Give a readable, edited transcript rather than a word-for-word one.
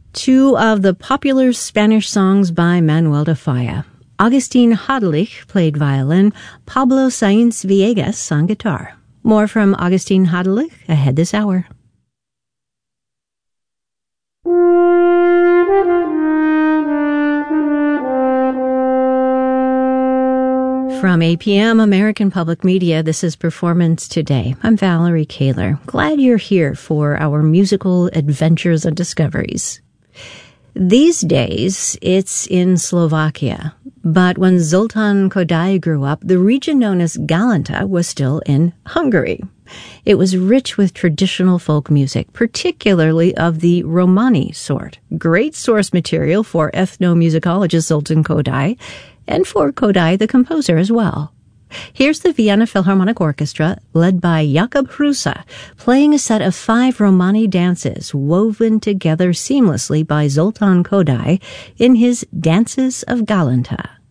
Two of the popular Spanish songs by Manuel de Falla. Agustín Hadelich played violin, Pablo Sainz Villegas on guitar. More from Agustín Hadelich ahead this hour. From APM, American Public Media, this is Performance Today. I'm Valerie Kaler. Glad you're here for our musical adventures and discoveries. These days, it's in Slovakia. But when Zoltán Kodály grew up, the region known as Galanta was still in Hungary. It was rich with traditional folk music, particularly of the Romani sort. Great source material for ethnomusicologist Zoltán Kodály, and for Kodály the composer as well. Here's the Vienna Philharmonic Orchestra, led by Jakub Hrusa, playing a set of 5 Romani dances woven together seamlessly by Zoltán Kodály in his Dances of Galanta.